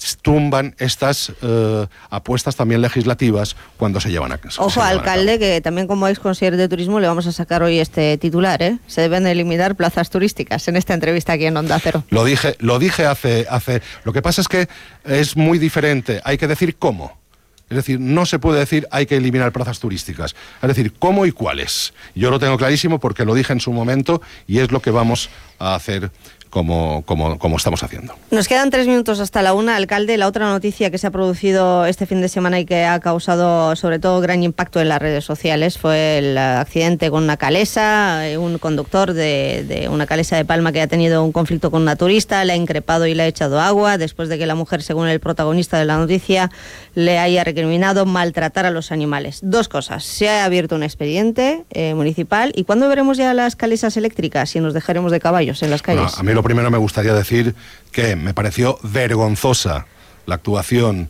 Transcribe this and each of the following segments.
tumban estas apuestas también legislativas cuando se llevan a casa. Ojo, alcalde, que también como ex consejero de turismo le vamos a sacar hoy este titular, ¿eh? Se deben eliminar plazas turísticas en esta entrevista aquí en Onda Cero. Lo dije hace... Lo que pasa es que es muy diferente, hay que decir cómo. Es decir, no se puede decir hay que eliminar plazas turísticas. Es decir, cómo y cuáles. Yo lo tengo clarísimo porque lo dije en su momento y es lo que vamos a hacer como estamos haciendo. Nos quedan 3 minutos hasta la 1. Alcalde, la otra noticia que se ha producido este fin de semana y que ha causado sobre todo gran impacto en las redes sociales fue el accidente con una calesa, un conductor de una calesa de Palma que ha tenido un conflicto con una turista, le ha increpado y le ha echado agua después de que la mujer, según el protagonista de la noticia, le haya recriminado maltratar a los animales. 2 cosas, se ha abierto un expediente municipal y ¿cuándo veremos ya las calesas eléctricas y nos dejaremos de caballos en las calles? Bueno, a mí lo primero me gustaría decir que me pareció vergonzosa la actuación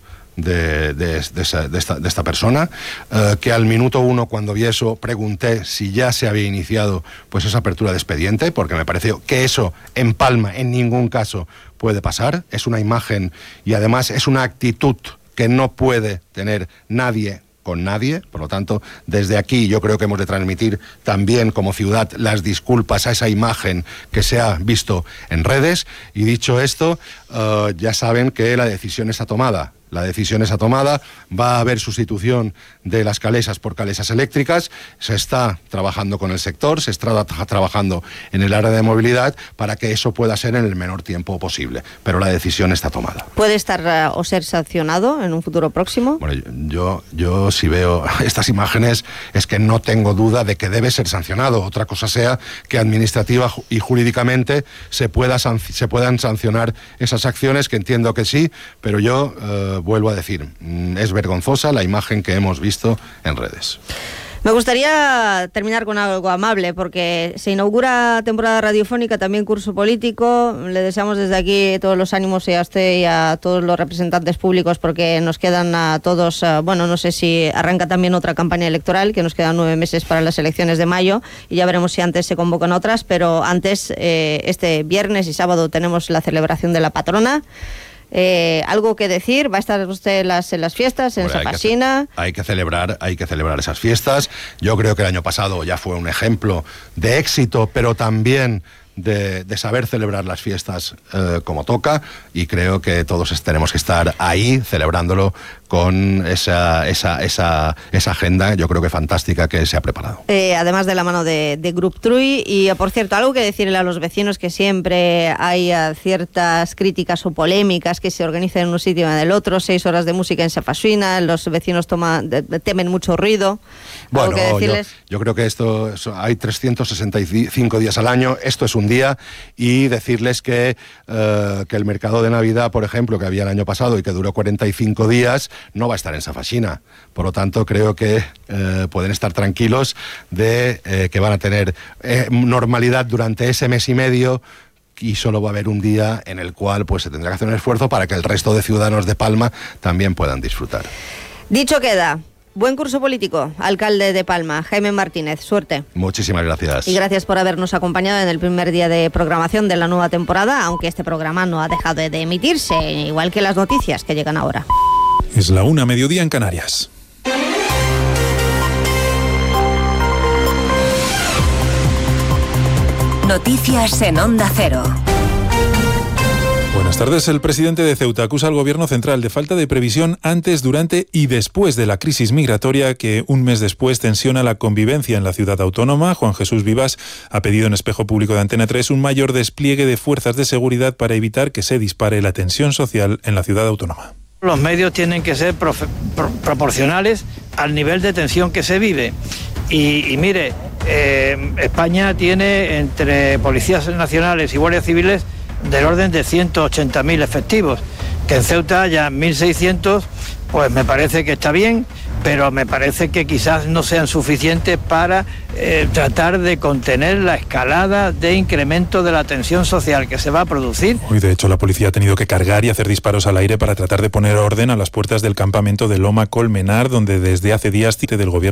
de esta persona, que al minuto 1, cuando vi eso, pregunté si ya se había iniciado pues esa apertura de expediente, porque me pareció que eso en Palma en ningún caso puede pasar. Es una imagen y además es una actitud que no puede tener nadie con nadie. Por lo tanto, desde aquí yo creo que hemos de transmitir también como ciudad las disculpas a esa imagen que se ha visto en redes. Y dicho esto, ya saben que la decisión está tomada. La decisión está tomada, va a haber sustitución de las calesas por calesas eléctricas, se está trabajando con el sector, se está trabajando en el área de movilidad para que eso pueda ser en el menor tiempo posible, pero la decisión está tomada. ¿Puede estar o ser sancionado en un futuro próximo? Bueno, yo si veo estas imágenes es que no tengo duda de que debe ser sancionado. Otra cosa sea que administrativa y jurídicamente se puedan sancionar esas acciones, que entiendo que sí, pero yo vuelvo a decir, es vergonzosa la imagen que hemos visto en redes. Me gustaría terminar con algo amable, porque se inaugura temporada radiofónica, también curso político. Le deseamos desde aquí todos los ánimos y a usted y a todos los representantes públicos, porque nos quedan a todos, bueno, no sé si arranca también otra campaña electoral, que nos quedan 9 meses para las elecciones de mayo, y ya veremos si antes se convocan otras, pero antes, este viernes y sábado tenemos la celebración de la patrona. ¿Algo que decir? ¿Va a estar usted en las fiestas, en Safasina? Hay que celebrar esas fiestas. Yo creo que el año pasado ya fue un ejemplo de éxito, pero también de saber celebrar las fiestas como toca, y creo que todos tenemos que estar ahí celebrándolo con esa agenda, yo creo que fantástica, que se ha preparado. Además de la mano de Grup Trui. Y por cierto, algo que decirle a los vecinos, que siempre hay ciertas críticas o polémicas que se organizan en un sitio o en el otro. 6 horas de música en Safasina, los vecinos temen mucho ruido. Bueno, yo creo que esto hay 365 días al año, esto es un día, y decirles que el mercado de Navidad, por ejemplo, que había el año pasado y que duró 45 días, no va a estar en Safasina. Por lo tanto, creo que pueden estar tranquilos de que van a tener normalidad durante ese mes y medio, y solo va a haber un día en el cual pues se tendrá que hacer un esfuerzo para que el resto de ciudadanos de Palma también puedan disfrutar. Dicho queda. Buen curso político, alcalde de Palma, Jaime Martínez, suerte. Muchísimas gracias. Y gracias por habernos acompañado en el primer día de programación de la nueva temporada, aunque este programa no ha dejado de emitirse, igual que las noticias que llegan ahora. Es la 1:00 mediodía en Canarias. Noticias en Onda Cero. Buenas tardes. El presidente de Ceuta acusa al gobierno central de falta de previsión antes, durante y después de la crisis migratoria que un mes después tensiona la convivencia en la ciudad autónoma. Juan Jesús Vivas ha pedido en Espejo Público de Antena 3 un mayor despliegue de fuerzas de seguridad para evitar que se dispare la tensión social en la ciudad autónoma. Los medios tienen que ser proporcionales al nivel de tensión que se vive. Y mire, España tiene entre policías nacionales y guardias civiles del orden de 180.000 efectivos, que en Ceuta ya 1.600, pues me parece que está bien, pero me parece que quizás no sean suficientes para tratar de contener la escalada de incremento de la tensión social que se va a producir. Hoy, de hecho, la policía ha tenido que cargar y hacer disparos al aire para tratar de poner orden a las puertas del campamento de Loma Colmenar, donde desde hace días del gobierno